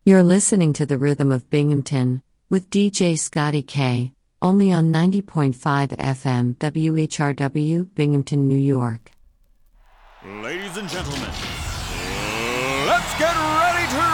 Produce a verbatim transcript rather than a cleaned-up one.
You're listening to The Rhythm of Binghamton, with D J Scotty K, only on ninety point five F M W H R W, Binghamton, New York. Ladies and gentlemen, let's get ready to